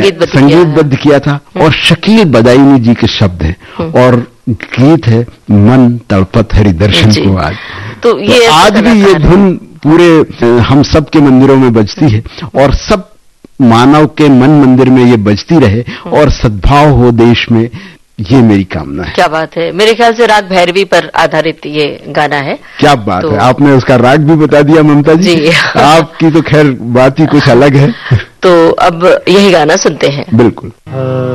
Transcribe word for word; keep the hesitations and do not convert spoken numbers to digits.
संगीतबद्ध किया था और शकील बदायूनी जी के शब्द हैं और गीत है मन तड़पत हरि दर्शन को आज। तो ये तो आज भी ये धुन पूरे हम सब के मंदिरों में बजती है और सब मानव के मन मंदिर में ये बजती रहे और सद्भाव हो देश में, ये मेरी कामना है। क्या बात है। मेरे ख्याल से राग भैरवी पर आधारित ये गाना है। क्या बात तो... है, आपने उसका राग भी बता दिया ममता जी, जी। आपकी तो खैर बात ही कुछ अलग है। तो अब यही गाना सुनते हैं। बिल्कुल।